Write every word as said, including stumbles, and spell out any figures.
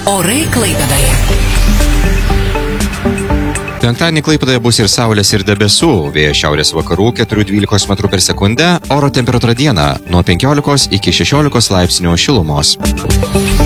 Orai Klaipėdoje. Penktadienį Klaipėdoje bus ir saulės, ir debesų. Vėjas šiaurės vakarų keturi dvylika metrų per sekundę. Oro temperatūra dieną nuo penkiolikos iki šešiolikos laipsnių šilumos.